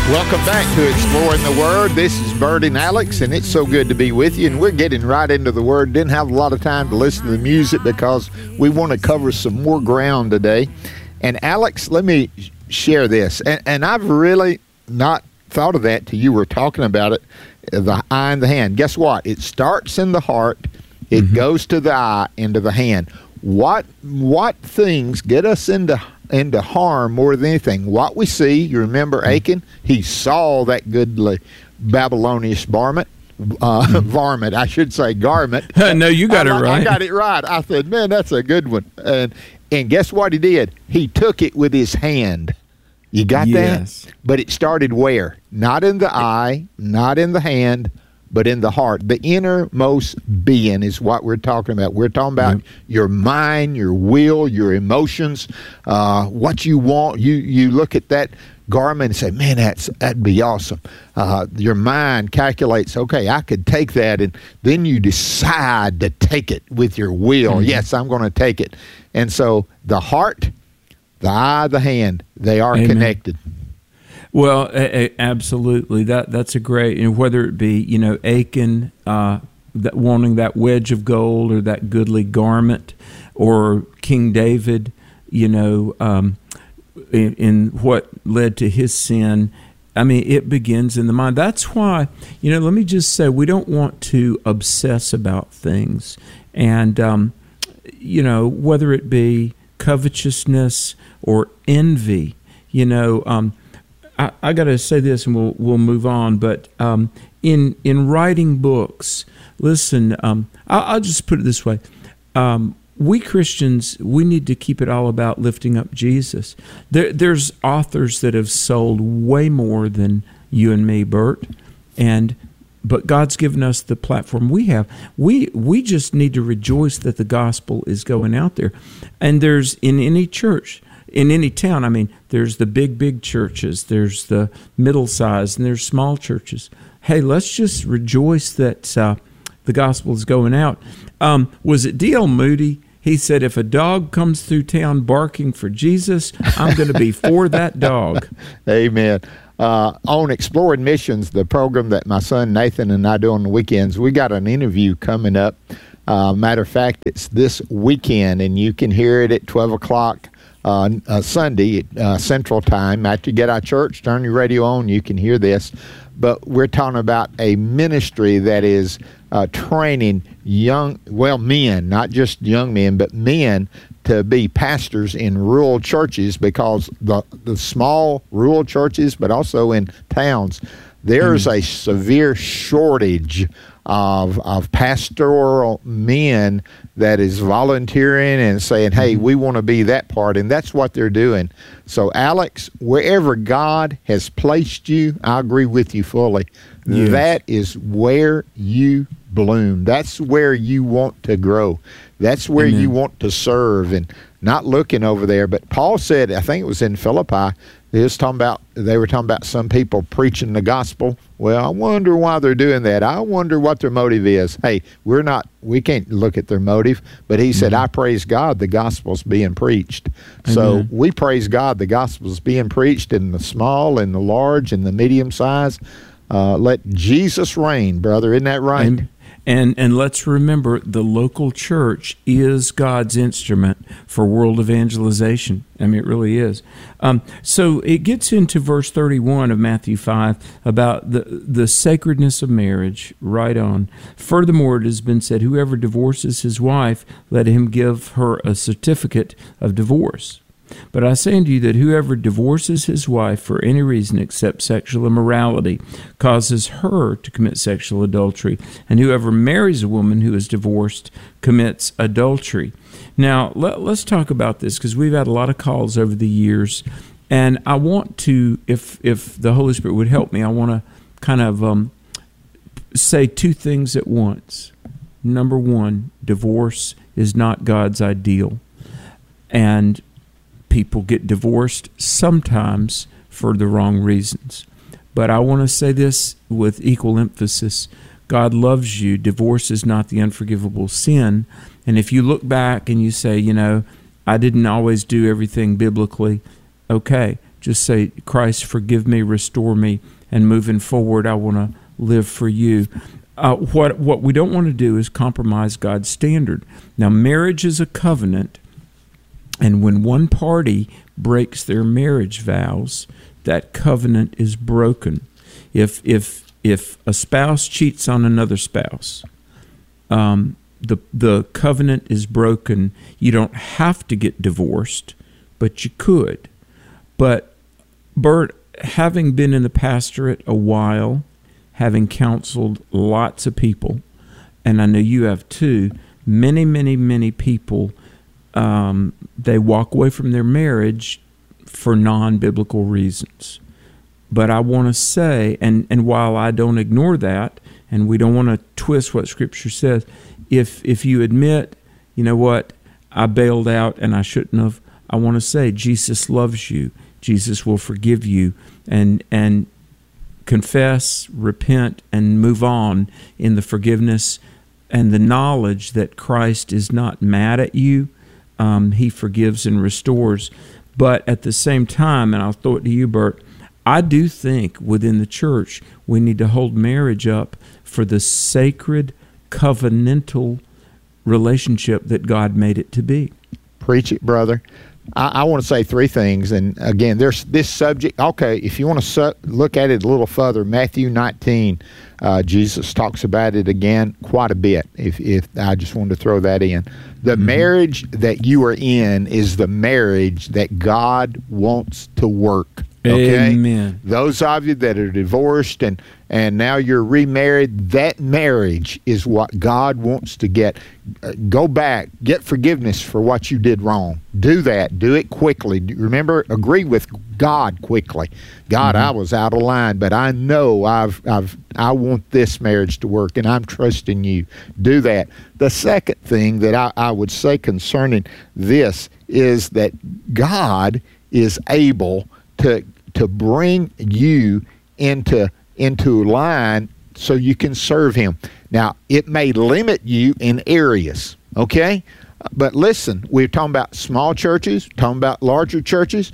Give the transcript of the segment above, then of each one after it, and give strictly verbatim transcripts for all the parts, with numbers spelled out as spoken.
Welcome back to Exploring the Word. This is Bert and Alex, and it's so good to be with you. And we're getting right into the Word. Didn't have a lot of time to listen to the music because we want to cover some more ground today. And Alex, let me share this. And, and I've really not thought of that till you were talking about it, the eye and the hand. Guess what? It starts in the heart. It mm-hmm. goes to the eye, into the hand. What what things get us into into harm more than anything? What we see, you remember Achan? He saw that goodly Babylonian varmint, uh, varmint, I should say garment. No, you got I, it right. I got it right. I said, man, that's a good one. And and guess what he did? He took it with his hand. You got yes. that? But it started where? Not in the eye, not in the hand, but in the heart. The innermost being is what we're talking about. We're talking about yep. your mind, your will, your emotions, uh, what you want. You you look at that garment and say, man, that's that'd be awesome. Uh, your mind calculates, okay, I could take that, and then you decide to take it with your will. Mm-hmm. Yes, I'm going to take it. And so the heart, the eye, the hand, they are Amen. Connected. Well, a- a- absolutely. That that's a great. You know, whether it be you know Achan uh, that wanting that wedge of gold or that goodly garment, or King David, you know, um, in, in what led to his sin. I mean, it begins in the mind. That's why, you know, let me just say, we don't want to obsess about things, and um, you know, whether it be covetousness or envy, you know. Um, I, I got to say this, and we'll we'll move on. But um, in in writing books, listen. Um, I, I'll just put it this way: um, we Christians, we need to keep it all about lifting up Jesus. There, there's authors that have sold way more than you and me, Bert, and but God's given us the platform we have. We we just need to rejoice that the gospel is going out there, and there's in any church. In any town, I mean, there's the big, big churches, there's the middle-sized, and there's small churches. Hey, let's just rejoice that uh, the gospel is going out. Um, was it D L Moody? He said, if a dog comes through town barking for Jesus, I'm going to be for that dog. Amen. Uh, on Exploring Missions, the program that my son Nathan and I do on the weekends, we got an interview coming up. Uh, matter of fact, it's this weekend, and you can hear it at twelve o'clock. Uh, uh, Sunday uh, Central Time. After you get out of church, turn your radio on, you can hear this. But we're talking about a ministry that is uh, training young, well, men, not just young men, but men to be pastors in rural churches, because the, the small rural churches, but also in towns, there's mm. a severe shortage of of pastoral men that is volunteering and saying, hey, we want to be that part, and that's what they're doing. So, Alex, wherever God has placed you, I agree with you fully. Yes. That is where you bloom. That's where you want to grow. That's where Amen. You want to serve, and not looking over there. But Paul said, I think it was in Philippi, They was talking about, they were talking about some people preaching the gospel. Well, I wonder why they're doing that. I wonder what their motive is. Hey, we're not, we can't look at their motive, but he said, mm-hmm. I praise God the gospel's being preached. Amen. So we praise God the gospel's being preached in the small and the large and the medium size. Uh, let Jesus reign, brother. Isn't that right? Amen. And and let's remember, the local church is God's instrument for world evangelization. I mean, it really is. Um, so it gets into verse thirty-one of Matthew five about the, the sacredness of marriage, right on. Furthermore, it has been said, whoever divorces his wife, let him give her a certificate of divorce. But I say unto you that whoever divorces his wife for any reason except sexual immorality causes her to commit sexual adultery, and whoever marries a woman who is divorced commits adultery. Now, let, let's talk about this, because we've had a lot of calls over the years, and I want to, if if the Holy Spirit would help me, I want to kind of um, say two things at once. Number one, divorce is not God's ideal, and people get divorced sometimes for the wrong reasons. But I want to say this with equal emphasis. God loves you. Divorce is not the unforgivable sin. And if you look back and you say, you know, I didn't always do everything biblically, okay, just say, Christ, forgive me, restore me, and moving forward, I want to live for you. Uh, what what we don't want to do is compromise God's standard. Now, marriage is a covenant, and when one party breaks their marriage vows, that covenant is broken. If if if a spouse cheats on another spouse, um, the the covenant is broken. You don't have to get divorced, but you could. But Bert, having been in the pastorate a while, having counseled lots of people, and I know you have too, many, many, many people, um, they walk away from their marriage for non-biblical reasons. But I want to say, and, and while I don't ignore that, and we don't want to twist what Scripture says, if if you admit, you know what, I bailed out and I shouldn't have, I want to say Jesus loves you. Jesus will forgive you, and and confess, repent, and move on in the forgiveness and the knowledge that Christ is not mad at you. Um, he forgives and restores. But at the same time, and I'll throw it to you, Bert, I do think within the church we need to hold marriage up for the sacred covenantal relationship that God made it to be. Preach it, brother. I, I want to say three things, and again, there's this subject. Okay, if you want to su- look at it a little further, Matthew nineteen, uh, Jesus talks about it again quite a bit. If, if I just wanted to throw that in, the mm-hmm. marriage that you are in is the marriage that God wants to work. Okay? Amen. Those of you that are divorced and, and now you're remarried, that marriage is what God wants to get. Uh, go back, get forgiveness for what you did wrong. Do that. Do it quickly. Remember, agree with God quickly. God, mm-hmm. I was out of line, but I know I've I've I want this marriage to work, and I'm trusting you. Do that. The second thing that I, I would say concerning this is that God is able to to bring you into into line so you can serve him. Now, it may limit you in areas, okay? But listen, we're talking about small churches, talking about larger churches.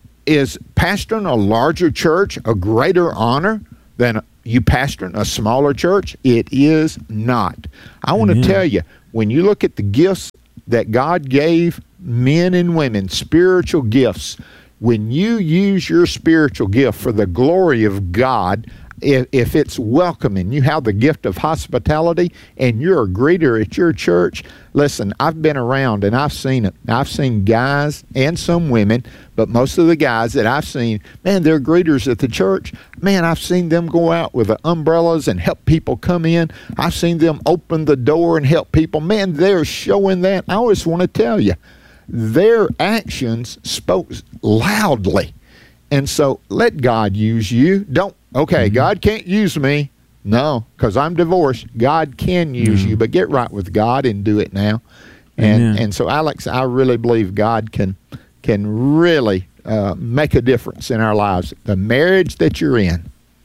Is pastoring a larger church a greater honor than you pastoring a smaller church? It is not. I want to tell you, when you look at the gifts that God gave men and women, spiritual gifts, when you use your spiritual gift for the glory of God, if, if it's welcoming, you have the gift of hospitality, and you're a greeter at your church. Listen, I've been around and I've seen it. I've seen guys and some women, but most of the guys that I've seen, man, they're greeters at the church. Man, I've seen them go out with the umbrellas and help people come in. I've seen them open the door and help people. Man, they're showing that. I always want to tell you, their actions spoke loudly. And so let God use you. Don't, okay, mm-hmm. God can't use me. No, because I'm divorced. God can use mm-hmm. you, but get right with God and do it now. And Amen. and so, Alex, I really believe God can can really uh, make a difference in our lives. The marriage that you're in,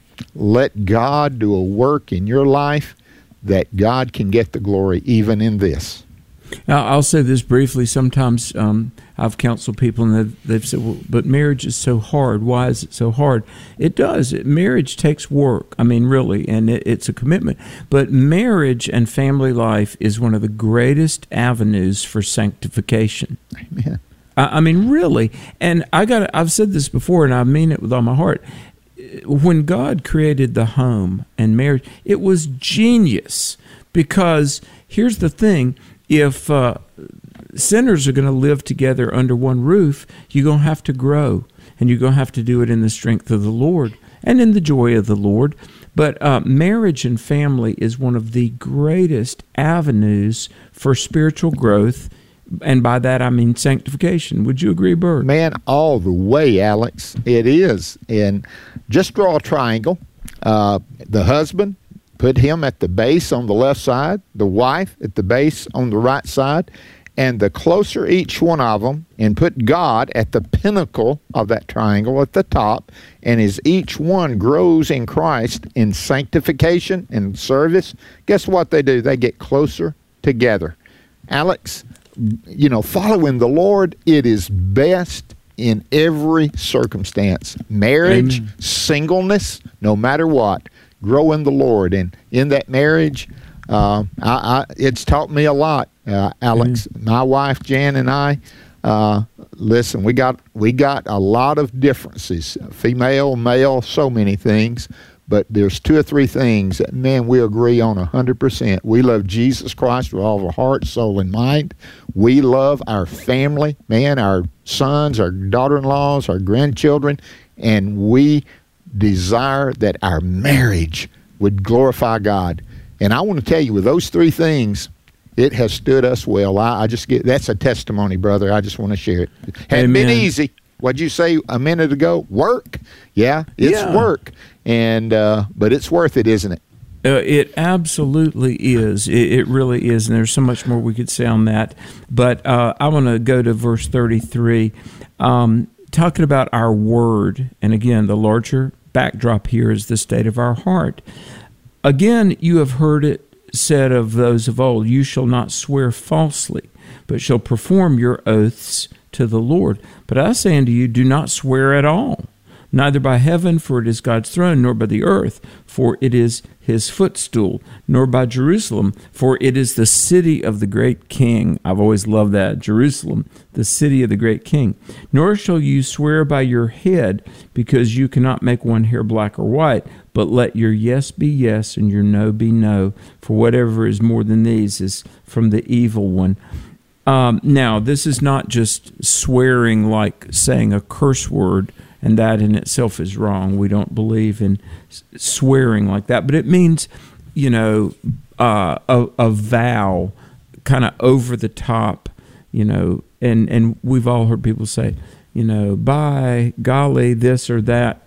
let God do a work in your life that God can get the glory even in this. Now, I'll say this briefly. Sometimes um, I've counseled people, and they've, they've said, well, but marriage is so hard. Why is it so hard? It does. It, marriage takes work. I mean, really, and it, it's a commitment. But marriage and family life is one of the greatest avenues for sanctification. Amen. I, I mean, really. And I got. I've said this before, and I mean it with all my heart. When God created the home and marriage, it was genius, because here's the thing. If uh, sinners are going to live together under one roof, you're going to have to grow, and you're going to have to do it in the strength of the Lord and in the joy of the Lord. But uh, marriage and family is one of the greatest avenues for spiritual growth, and by that I mean sanctification. Would you agree, Bert? Man, all the way, Alex. It is. And just draw a triangle. Uh, the husband, put him at the base on the left side, the wife at the base on the right side, and the closer each one of them, and put God at the pinnacle of that triangle at the top, and as each one grows in Christ in sanctification and service, guess what they do? They get closer together. Alex, you know, following the Lord, it is best in every circumstance. Marriage, Amen. Singleness, no matter what. Grow in the Lord. And in that marriage, uh, I, I, it's taught me a lot, uh, Alex. Amen. My wife, Jan, and I, uh, listen, we got we got a lot of differences, female, male, so many things. But there's two or three things that, man, we agree on one hundred percent. We love Jesus Christ with all of our heart, soul, and mind. We love our family, man, our sons, our daughter-in-laws, our grandchildren, and we desire that our marriage would glorify God. And I want to tell you, with those three things, it has stood us well. I, I just get, that's a testimony, brother. I just want to share it. Hadn't been easy. What'd you say a minute ago? Work? Yeah, it's Yeah. work. And uh, but it's worth it, isn't it? Uh, it absolutely is. It, it really is. And there's so much more we could say on that. But uh, I want to go to verse thirty-three, um, talking about our word. And again, the larger backdrop here is the state of our heart. Again, you have heard it said of those of old, you shall not swear falsely, but shall perform your oaths to the Lord. But I say unto you, do not swear at all, neither by heaven, for it is God's throne, nor by the earth, for it is his footstool, nor by Jerusalem, for it is the city of the great king. I've always loved that, Jerusalem, the city of the great king. Nor shall you swear by your head, because you cannot make one hair black or white, but let your yes be yes, and your no be no, for whatever is more than these is from the evil one. Um, now, this is not just swearing like saying a curse word, and that in itself is wrong. We don't believe in swearing like that. But it means, you know, uh, a, a vow, kind of over the top, you know, and, and we've all heard people say, you know, by golly, this or that.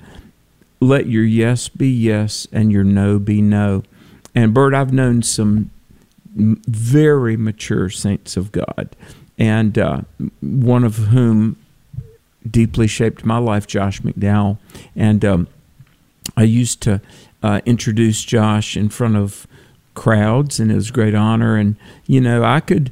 Let your yes be yes and your no be no. And, Bert, I've known some very mature saints of God, and uh, one of whom deeply shaped my life, Josh McDowell. And um, I used to uh, introduce Josh in front of crowds, and it was a great honor. And, you know, I could,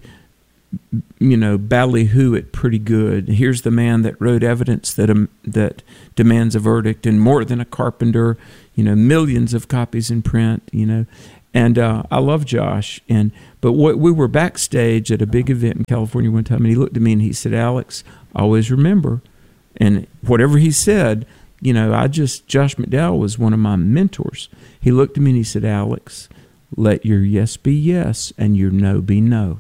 you know, ballyhoo it pretty good. Here's the man that wrote evidence that um, that demands a verdict, and more than a carpenter, you know, millions of copies in print, you know. And uh, I love Josh. And but what, we were backstage at a big event in California one time, and he looked at me and he said, Alex, always remember. And whatever he said, you know, I just, Josh McDowell was one of my mentors. He looked at me and he said, Alex, let your yes be yes and your no be no.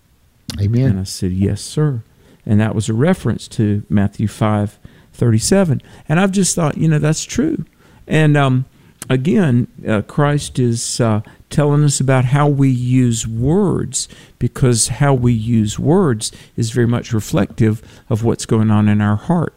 Amen. And I said, yes, sir. And that was a reference to Matthew five thirty-seven. And I've just thought, you know, that's true. And um, again, uh, Christ is uh, telling us about how we use words, because how we use words is very much reflective of what's going on in our heart.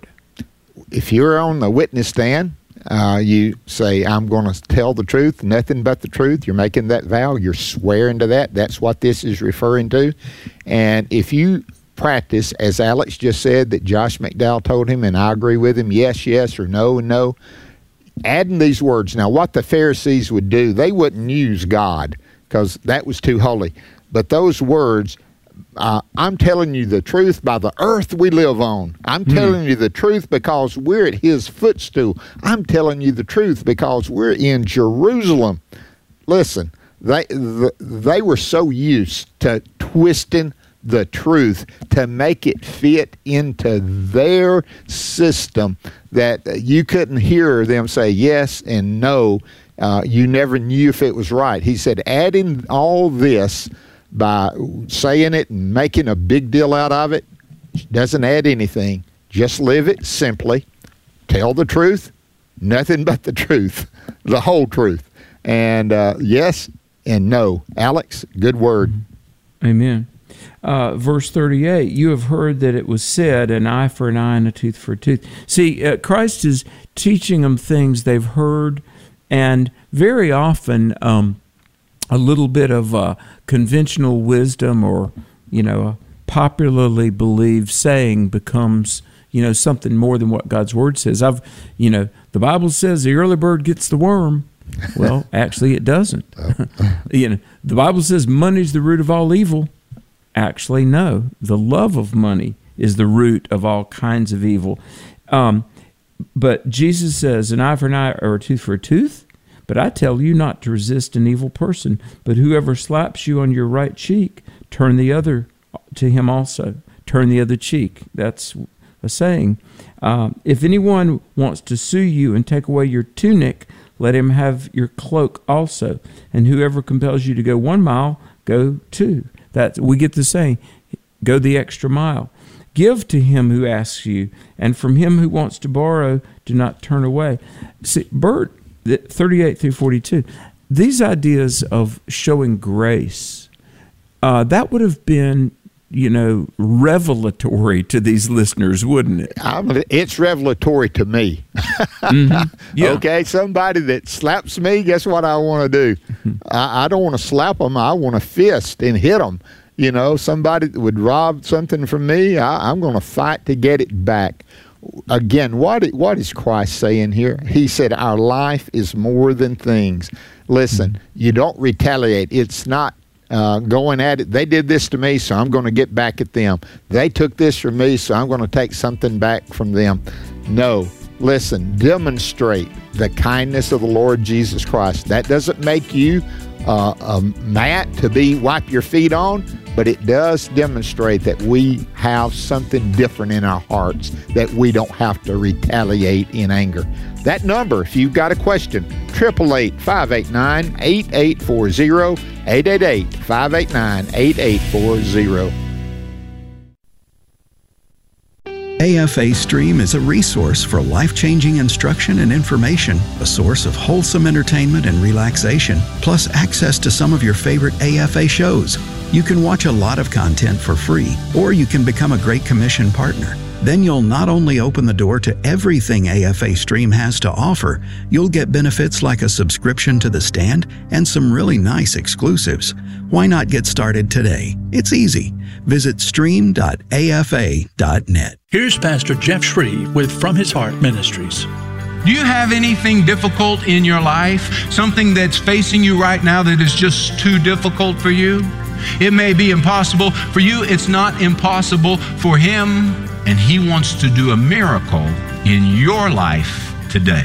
If you're on the witness stand, uh, you say, I'm going to tell the truth, nothing but the truth. You're making that vow. You're swearing to that. That's what this is referring to. And if you practice, as Alex just said, that Josh McDowell told him, and I agree with him, yes, yes, or no, and no, adding these words. Now, what the Pharisees would do, they wouldn't use God because that was too holy. But those words, uh, I'm telling you the truth by the earth we live on. I'm mm. telling you the truth because we're at his footstool. I'm telling you the truth because we're in Jerusalem. Listen, they they were so used to twisting the truth to make it fit into their system that you couldn't hear them say yes and no. Uh, you never knew if it was right. He said, adding all this by saying it and making a big deal out of it doesn't add anything. Just live it simply. Tell the truth, nothing but the truth, the whole truth. And uh, yes and no. Alex, good word. Amen. Uh, verse thirty-eight, you have heard that it was said, an eye for an eye and a tooth for a tooth. See, uh, Christ is teaching them things they've heard, and very often um, a little bit of uh, conventional wisdom or, you know, a popularly believed saying becomes, you know, something more than what God's Word says. I've, you know, the Bible says the early bird gets the worm. Well, actually it doesn't. You know, the Bible says money's the root of all evil. Actually, no. The love of money is the root of all kinds of evil. Um, but Jesus says, an eye for an eye or a tooth for a tooth. But I tell you not to resist an evil person, but whoever slaps you on your right cheek, turn the other to him also. Turn the other cheek. That's a saying. Um, if anyone wants to sue you and take away your tunic, let him have your cloak also. And whoever compels you to go one mile, go two. That we get the saying, go the extra mile. Give to him who asks you, and from him who wants to borrow, do not turn away. See, Bert, thirty-eight through forty-two, these ideas of showing grace, uh, that would have been, you know, revelatory to these listeners, wouldn't it? I'm, it's revelatory to me. Mm-hmm. Yeah. Okay, somebody that slaps me, guess what I want to do? Mm-hmm. I, I don't want to slap them. I want to fist and hit them. You know, somebody that would rob something from me, I, I'm going to fight to get it back. Again, what what is Christ saying here? He said, our life is more than things. Listen, mm-hmm. you don't retaliate. It's not uh, going at it. They did this to me, so I'm going to get back at them. They took this from me, so I'm going to take something back from them. No. Listen, demonstrate the kindness of the Lord Jesus Christ. That doesn't make you uh, a mat to be wipe your feet on, but it does demonstrate that we have something different in our hearts, that we don't have to retaliate in anger. That number, if you've got a question, eight eight eight, five eight nine, eight eight four zero, eight eight eight, five eight nine, eight eight four zero. A F A Stream is a resource for life-changing instruction and information, a source of wholesome entertainment and relaxation, plus access to some of your favorite A F A shows. You can watch a lot of content for free, or you can become a Great Commission partner. Then you'll not only open the door to everything A F A Stream has to offer, you'll get benefits like a subscription to The Stand and some really nice exclusives. Why not get started today? It's easy. Visit stream dot A F A dot net. Here's Pastor Jeff Shreve with From His Heart Ministries. Do you have anything difficult in your life? Something that's facing you right now that is just too difficult for you? It may be impossible for you. It's not impossible for Him, and He wants to do a miracle in your life today.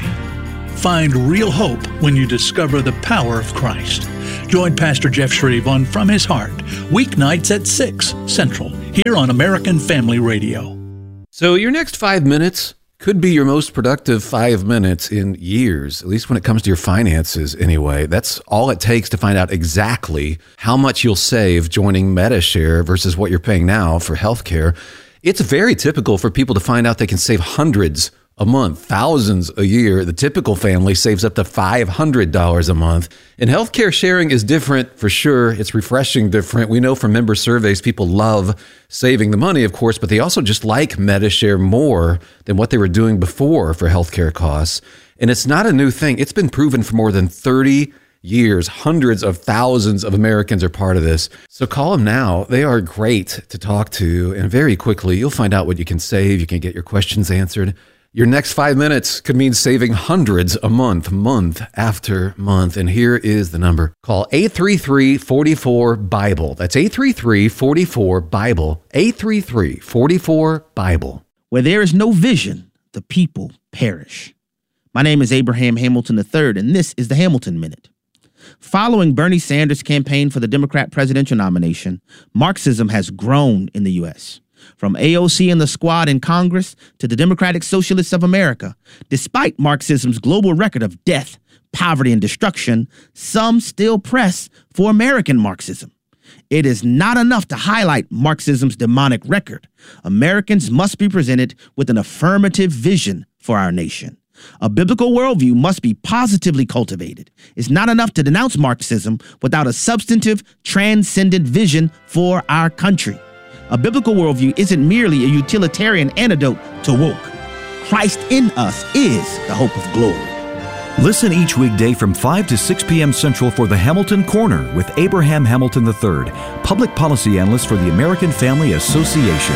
Find real hope when you discover the power of Christ. Join Pastor Jeff Shreve on From His Heart, weeknights at six Central, here on American Family Radio. So your next five minutes could be your most productive five minutes in years, at least when it comes to your finances anyway. That's all it takes to find out exactly how much you'll save joining Medi-Share versus what you're paying now for healthcare. It's very typical for people to find out they can save hundreds a month, thousands a year. The typical family saves up to five hundred dollars a month. And healthcare sharing is different for sure. It's refreshing different. We know from member surveys, people love saving the money, of course, but they also just like Medi-Share more than what they were doing before for healthcare costs. And it's not a new thing. It's been proven for more than thirty years. Hundreds of thousands of Americans are part of this. So call them now. They are great to talk to. And very quickly, you'll find out what you can save. You can get your questions answered. Your next five minutes could mean saving hundreds a month, month after month. And here is the number. Call eight three three, four four, BIBLE. That's eight three three, four four, BIBLE. eight three three, four four, BIBLE. Where there is no vision, the people perish. My name is Abraham Hamilton the third, and this is the Hamilton Minute. Following Bernie Sanders' campaign for the Democrat presidential nomination, Marxism has grown in the U S From A O C and the Squad in Congress to the Democratic Socialists of America, despite Marxism's global record of death, poverty, and destruction, some still press for American Marxism. It is not enough to highlight Marxism's demonic record. Americans must be presented with an affirmative vision for our nation. A biblical worldview must be positively cultivated. It's not enough to denounce Marxism without a substantive, transcendent vision for our country. A biblical worldview isn't merely a utilitarian antidote to woke. Christ in us is the hope of glory. Listen each weekday from five to six p.m. Central for the Hamilton Corner with Abraham Hamilton the third, public policy analyst for the American Family Association.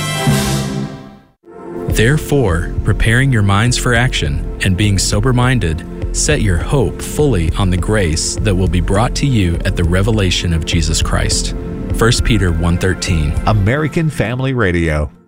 Therefore, preparing your minds for action and being sober-minded, set your hope fully on the grace that will be brought to you at the revelation of Jesus Christ. First Peter one thirteen. American Family Radio.